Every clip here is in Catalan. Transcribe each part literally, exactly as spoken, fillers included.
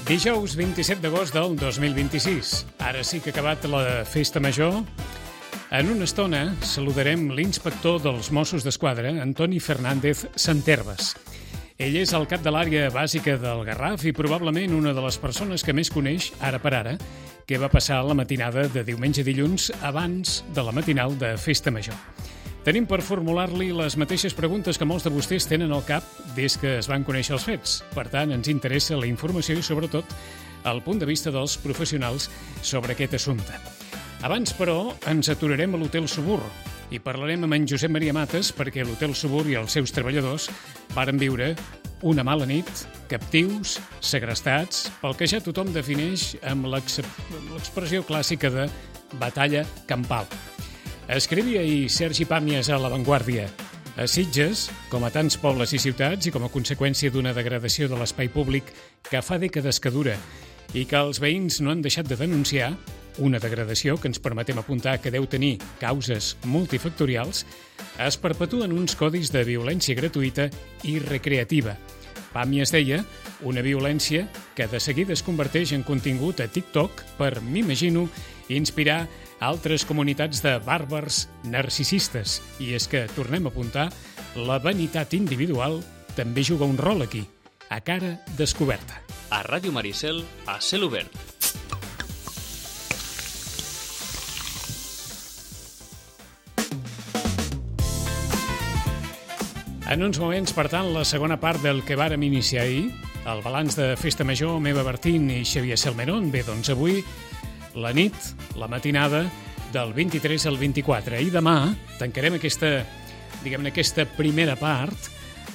Dijous vint-i-set d'agost del dos mil vint-i-sis. Ara sí que ha acabat la festa major. En una estona saludarem l'inspector dels Mossos d'Esquadra, Antoni Fernández Santerves. Ell és el cap de l'àrea bàsica del Garraf i probablement una de les persones que més coneix, ara per ara, què va passar la matinada de diumenge a dilluns abans de la matinal de festa major. Tenim per formular-li les mateixes preguntes que molts de vostès tenen al cap des que es van conèixer els fets. Per tant, ens interessa la informació i, sobretot, el punt de vista dels professionals sobre aquest assumpte. Abans, però, ens aturarem a l'Hotel Subur i parlarem amb en Josep Maria Mates perquè l'Hotel Subur i els seus treballadors varen viure una mala nit, captius, segrestats, pel que ja tothom defineix amb l'expressió clàssica de batalla campal. Escrivia ahir Sergi Pàmies a La Vanguardia. A Sitges, com a tants pobles i ciutats i com a conseqüència d'una degradació de l'espai públic que fa dècades que dura i que els veïns no han deixat de denunciar, una degradació que ens permetem apuntar que deu tenir causes multifactorials, es perpetuen uns codis de violència gratuïta i recreativa. Pàmies deia, una violència que de seguida es converteix en contingut a TikTok per, m'imagino, inspirar altres comunitats de bàrbars narcisistes. I és que, tornem a apuntar, la vanitat individual també juga un rol aquí, a cara descoberta. A Ràdio Maricel, a cel obert. En uns moments, per tant, la segona part del que vàrem iniciar ahir, el balanç de Festa Major, Meva Bertín i Xavier Salmerón. Bé, doncs avui, la nit, la matinada, del vint-i-tres al vint-i-quatre. I demà tancarem aquesta, diguem-ne, aquesta primera part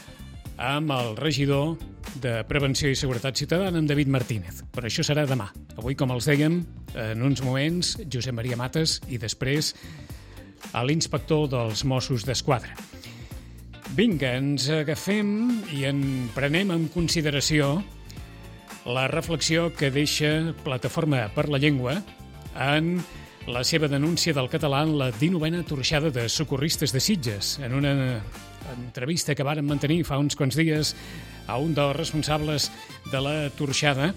amb el regidor de Prevenció i Seguretat Ciutadana, en David Martínez. Però això serà demà. Avui, com els dèiem, en uns moments, Josep Maria Mates i després a l'inspector dels Mossos d'Esquadra. Vinga, ens agafem i en prenem en consideració la reflexió que deixa Plataforma per la Llengua en la seva denúncia del català en la dinovena torxada de socorristes de Sitges. En una entrevista que varen mantenir fa uns quants dies a un dels responsables de la torxada,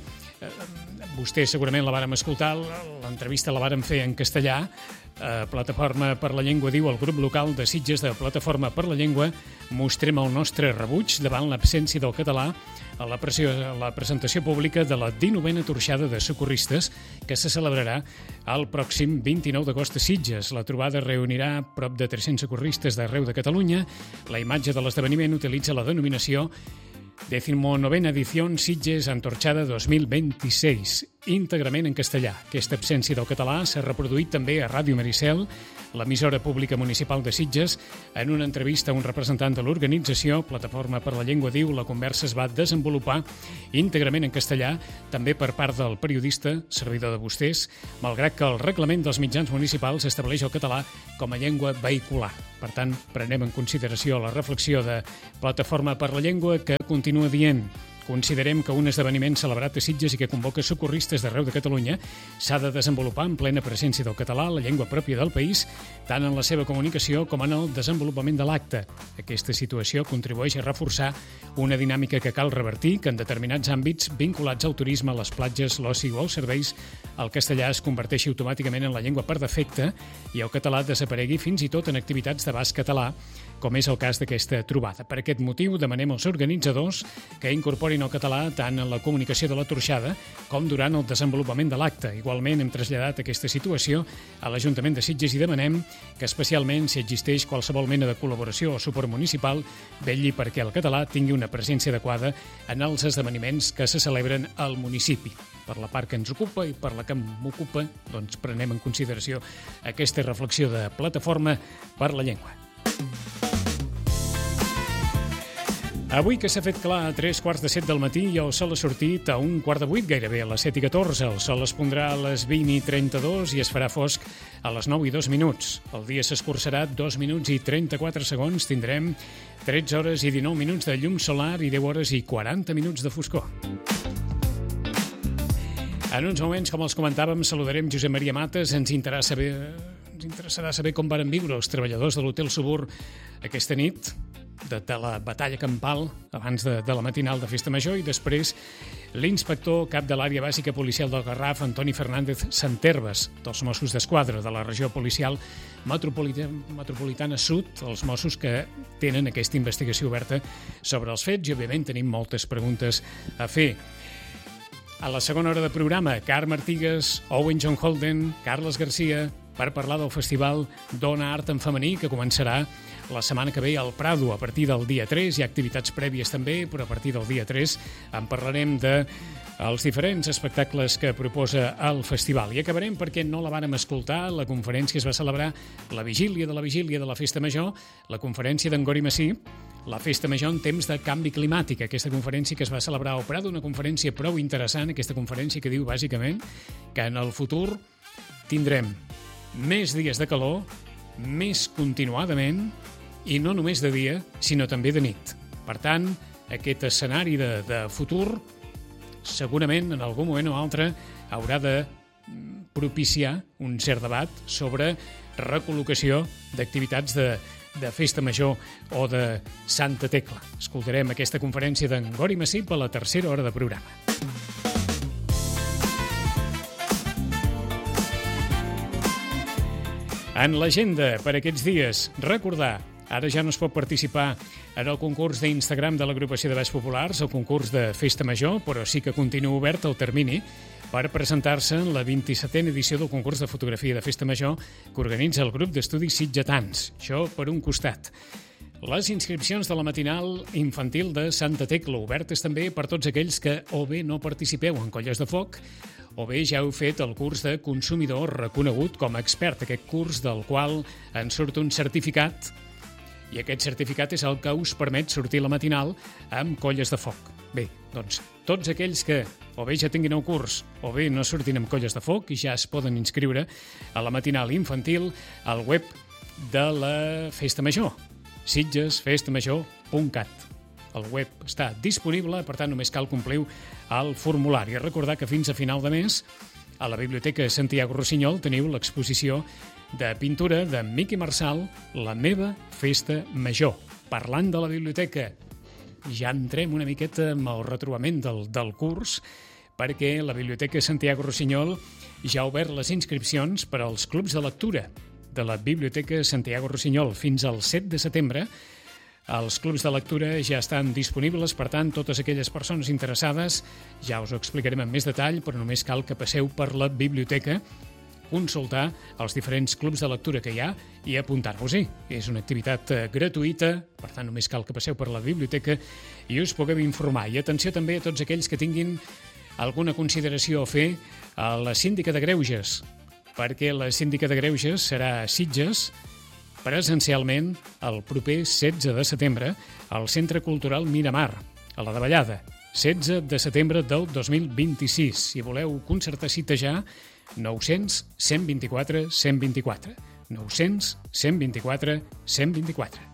vostè segurament la vàrem escoltar, l'entrevista la vàrem fer en castellà. Plataforma per la Llengua diu: el grup local de Sitges de Plataforma per la Llengua mostrem el nostre rebuig davant l'absència del català a la, pressió, a la presentació pública de la dinovena torxada de socorristes que se celebrarà el pròxim vint-i-nou d'agost a Sitges. La trobada reunirà prop de tres-cents socorristes d'arreu de Catalunya. La imatge de l'esdeveniment utilitza la denominació decimonovena edición Sitges Antorchada dos mil vint-i-sis, íntegrament en castellà. Aquesta absència del català s'ha reproduït també a Ràdio Maricel, l'emissora pública municipal de Sitges. En una entrevista a un representant de l'organització, Plataforma per la Llengua diu, la conversa es va desenvolupar íntegrament en castellà, també per part del periodista, servidor de vostès, malgrat que el reglament dels mitjans municipals estableix el català com a llengua vehicular. Per tant, prenem en consideració la reflexió de Plataforma per la Llengua, que continua dient: considerem que un esdeveniment celebrat a Sitges i que convoca socorristes d'arreu de Catalunya s'ha de desenvolupar en plena presència del català, la llengua pròpia del país, tant en la seva comunicació com en el desenvolupament de l'acte. Aquesta situació contribueix a reforçar una dinàmica que cal revertir, que en determinats àmbits vinculats al turisme, les platges, l'oci o els serveis, el castellà es converteixi automàticament en la llengua per defecte i el català desaparegui fins i tot en activitats d'abast català, com és el cas d'aquesta trobada. Per aquest motiu, demanem als organitzadors que incorporin el català tant en la comunicació de la torxada com durant el desenvolupament de l'acte. Igualment, hem traslladat aquesta situació a l'Ajuntament de Sitges i demanem que, especialment si existeix qualsevol mena de col·laboració o suport municipal, vetlli perquè el català tingui una presència adequada en els esdeveniments que se celebren al municipi. Per la part que ens ocupa i per la que m'ocupa, doncs prenem en consideració aquesta reflexió de Plataforma per la Llengua. Avui que s'ha fet clar a tres quarts de set del matí i el sol ha sortit a un quart de vuit, gairebé a les set i catorze. El sol es pondrà a les vint i trenta-dos i es farà fosc a les nou i dos minuts. El dia s'escurçarà dos minuts i trenta-quatre segons. Tindrem tretze hores i dinou minuts de llum solar i deu hores i quaranta minuts de foscor. En uns moments, com els comentàvem, saludarem Josep Maria Mates. Ens interessa saber, ens interessarà saber com varen viure els treballadors de l'Hotel Subur aquesta nit de, de la batalla campal abans de, de la matinal de Festa Major, i després l'inspector cap de l'àrea bàsica policial del Garraf, Antoni Fernández Santerves, dels Mossos d'Esquadra de la regió policial metropolitana, metropolitana Sud, els Mossos que tenen aquesta investigació oberta sobre els fets, i òbviament tenim moltes preguntes a fer. A la segona hora de programa, Carme Artigas, Owen John Holden, Carles Garcia, per parlar del festival Dona Art en Femení, que començarà la setmana que ve al Prado a partir del dia tres. Hi ha activitats prèvies també, però a partir del dia tres en parlarem de els diferents espectacles que proposa el festival. I acabarem, perquè no la vàrem escoltar, la conferència es va celebrar la vigília de la vigília de la Festa Major, la conferència d'en Gori Massí, la Festa Major en temps de canvi climàtic, aquesta conferència que es va celebrar al Prado, una conferència prou interessant, aquesta conferència que diu bàsicament que en el futur tindrem més dies de calor, més continuadament, i no només de dia, sinó també de nit. Per tant, aquest escenari de, de futur segurament en algun moment o altre haurà de propiciar un cert debat sobre recol·locació d'activitats de, de Festa Major o de Santa Tecla. Escoltarem aquesta conferència d'en Gori Massí a la tercera hora de programa. En l'agenda per aquests dies, recordar, ara ja no es pot participar en el concurs d'Instagram de l'agrupació de Balls Populars, el concurs de Festa Major, però sí que continua obert el termini per presentar-se en la vint-i-setena edició del concurs de fotografia de Festa Major que organitza el grup d'estudis sitgetans. Això per un costat. Les inscripcions de la matinal infantil de Santa Tecla, obertes també per tots aquells que o bé no participeu en colles de foc o bé ja heu fet el curs de consumidor reconegut com a expert, aquest curs del qual en surt un certificat, i aquest certificat és el que us permet sortir a la matinal amb colles de foc. Bé, doncs tots aquells que o bé ja tinguin el curs o bé no surtin amb colles de foc i ja es poden inscriure a la matinal infantil al web de la Festa Major, sitges festa major punt cat. El web està disponible, per tant només cal compliu el formulari. Recordar que fins a final de mes a la Biblioteca Santiago Rossinyol teniu l'exposició de pintura de Miqui Marçal, La meva festa major. Parlant de la biblioteca, ja entrem una miqueta amb el retrobament del, del curs, perquè la Biblioteca Santiago Rossinyol ja ha obert les inscripcions per als clubs de lectura de la Biblioteca Santiago Rossinyol fins al set de setembre. Els clubs de lectura ja estan disponibles, per tant, totes aquelles persones interessades, ja us ho explicarem en més detall, però només cal que passeu per la biblioteca, consultar els diferents clubs de lectura que hi ha i apuntar-vos-hi. És una activitat gratuïta, per tant, només cal que passeu per la biblioteca i us pugueu informar. I atenció també a tots aquells que tinguin alguna consideració a fer a la Síndica de Greuges, perquè la Síndica de Greuges serà a Sitges, presencialment el proper setze de setembre al Centre Cultural Miramar, a la Davallada, setze de setembre del dos mil vint-i-sis. Si voleu concertar cita ja, nou-cents cent vint-i-quatre cent vint-i-quatre. nou-cents cent vint-i-quatre cent vint-i-quatre.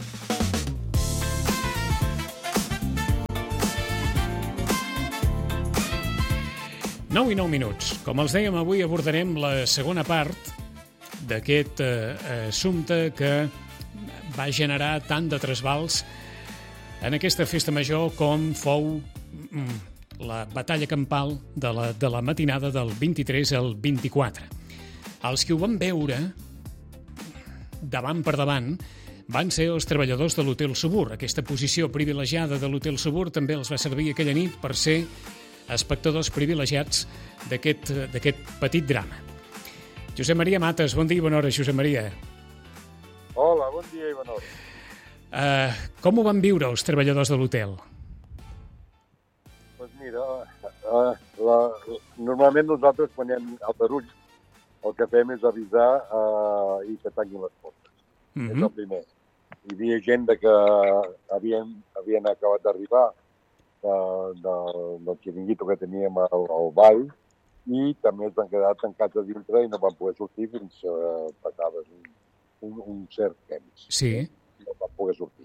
nou i nou minuts. Com els dèiem, avui abordarem la segona part d'aquest eh, assumpte que va generar tant de trasbals en aquesta festa major com fou mm, la batalla campal de la, de la matinada del vint-i-tres al vint-i-quatre. Els que ho van veure davant per davant van ser els treballadors de l'Hotel Subur. Aquesta posició privilegiada de l'Hotel Subur també els va servir aquella nit per ser espectadors privilegiats d'aquest d'aquest petit drama. Josep Maria Mates, bon dia i bona hora, Josep Maria. Hola, bon dia i bona hora. Uh, com ho van viure els treballadors de l'hotel? Doncs pues mira, uh, la, normalment nosaltres quan hi ha aldarull el que fem és avisar uh, i que tanquin les portes. Mm-hmm. És el primer. Hi havia gent de que havien, havien acabat d'arribar uh, del, del xiringuito que teníem al, al ball, i també es van quedar tancats a dintre i no van poder sortir fins uh, passaves un, un, un cert temps. Sí. No van poder sortir.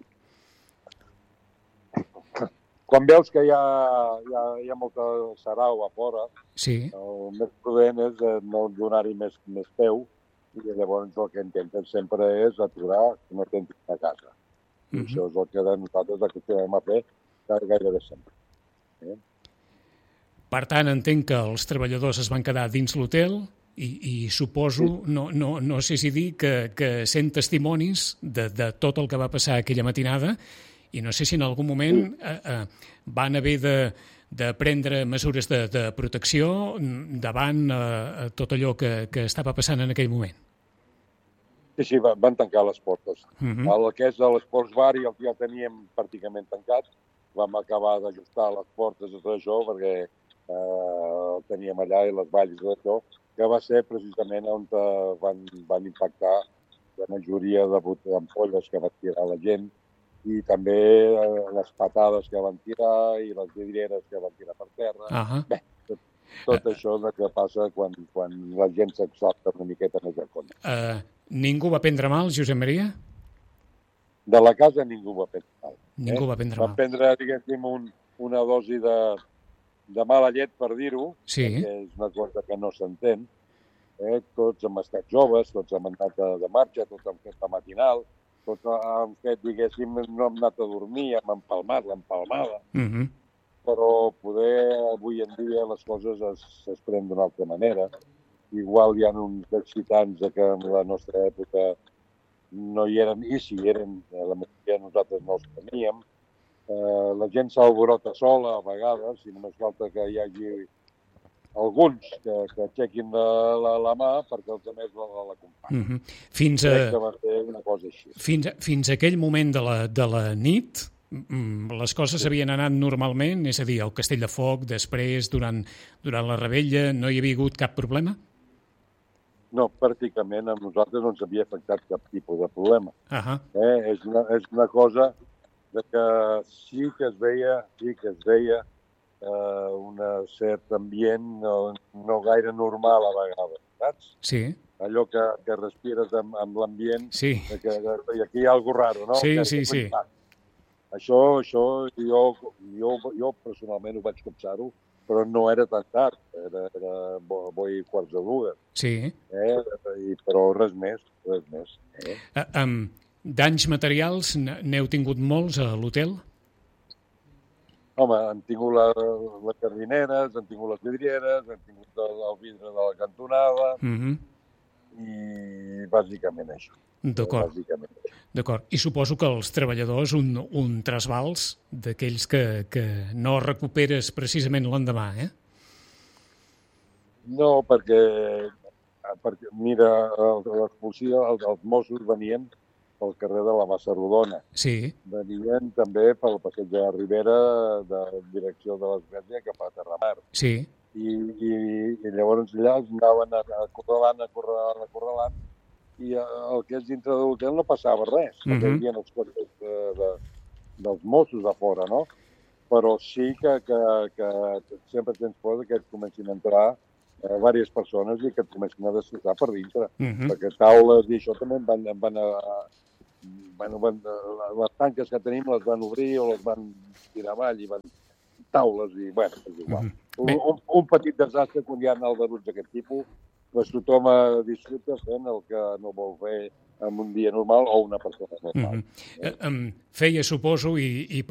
Quan veus que hi ha, hi ha, hi ha molta sarau a fora, sí, el més prudent és no donar-hi més, més peu, i llavors el que intenten sempre és aturar que no t'entrin a casa. I això és el que de nosaltres acostumem a fer gairebé sempre. Eh? Per tant, entenc que els treballadors es van quedar dins l'hotel i, i suposo, sí. no, no, no sé si dir, que, que sent testimonis de, de tot el que va passar aquella matinada i no sé si en algun moment sí. eh, eh, van haver de, de prendre mesures de, de protecció davant eh, tot allò que, que estava passant en aquell moment. Sí, sí, van tancar les portes. Uh -huh. El que és l'Esports Bar ja el teníem pràcticament tancat. Vam acabar d'ajustar les portes i tot això perquè eh, el teníem allà i les valls i tot això, que va ser precisament on van, van impactar la majoria d'ampolles que va tirar la gent i també eh, les patades que van tirar i les vidrieres que van tirar per terra. Uh -huh. Bé, tot, tot uh, això de que passa quan, quan la gent s'exalta una miqueta més al compte. Uh, ningú va prendre mal, Josep Maria? De la casa ningú va prendre mal. Ningú eh? va prendre va mal. Va prendre, diguéssim, un, una dosi de, de mala llet, per dir-ho, sí. perquè és una cosa que no s'entén. Eh? Tots hem estat joves, tots hem anat de, de marxa, tots hem fet la matinal, tots hem fet, diguéssim, no hem anat a dormir, hem empalmat l'empalmada, uh -huh. però poder avui en dia les coses es, es prenen d'una altra manera. Igual hi ha uns excitants que en la nostra època no hi eren, i si hi eren, la majoria nosaltres no els teníem. Eh, la gent s'alborota sola a vegades, i només falta que hi hagi alguns que, que aixequin la, la, la mà perquè els altres l'acompanyin. Uh -huh. Fins a... Crec que va ser una cosa així. Fins a, fins a aquell moment de la, de la nit, les coses sí. havien anat normalment? És a dir, el Castell de Foc, després, durant, durant la rebella, no hi havia hagut cap problema? No, pràcticament a nosaltres no ens havia afectat cap tipus de problema. Uh -huh. eh? és, una, és una cosa de que sí que es veia, sí que es veia eh, un cert ambient no, no gaire normal a vegades, saps? Sí. Allò que, que respires amb, amb l'ambient, sí. que, que aquí hi ha alguna cosa raro, no? Sí, que, sí, que sí. Això, això jo, jo, jo personalment ho vaig copsar-ho, però no era tan tard, era, era bo, bo i quarts de dues. Sí. Eh? I, però res més, res més. Eh? Uh, um, danys materials, n'heu tingut molts a l'hotel? Home, han tingut la, les cardineres, han tingut les vidrieres, han tingut el, el vidre de la cantonada, uh-huh. i bàsicament això. D'acord. D'acord. I suposo que els treballadors, un, un trasbals d'aquells que, que no recuperes precisament l'endemà, eh? No, perquè, perquè mira, les policies, els, els Mossos venien pel carrer de la Bassa Rodona. Sí. Venien també pel passeig de Ribera, de direcció de l'Església cap a Terramar. Sí. I, i, i llavors allà anaven acorralant, acorralant, acorralant, i el que és dintre de l'hotel no passava res. Uh -huh. Hi havia els cotxes de, de, dels Mossos a fora, no? Però sí que, que, que sempre tens por que et comencin a entrar eh, diverses persones i que et comencin a destrossar per dintre. Uh -huh. Perquè taules i això també van, van a... Bueno, van, les tanques que tenim les van obrir o les van tirar avall i van taules i, bueno, és igual. Uh -huh. un, un petit desastre quan hi ha aldarulls d'aquest tipus, doncs tothom disfruta fent el que no vol fer en un dia normal o una persona normal. Uh -huh. eh, um, feia, suposo, i, i